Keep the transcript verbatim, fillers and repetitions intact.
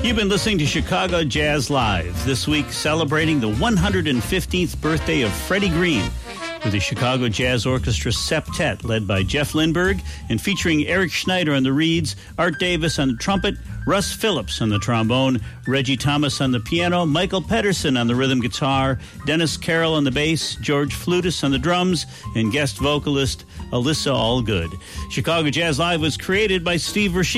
You've been listening to Chicago Jazz Live, this week celebrating the one hundred fifteenth birthday of Freddie Green with the Chicago Jazz Orchestra Septet, led by Jeff Lindberg, and featuring Eric Schneider on the reeds, Art Davis on the trumpet, Russ Phillips on the trombone, Reggie Thomas on the piano, Michael Pedersen on the rhythm guitar, Dennis Carroll on the bass, George Flutis on the drums, and guest vocalist Alyssa Allgood. Chicago Jazz Live was created by Steve Rasheed.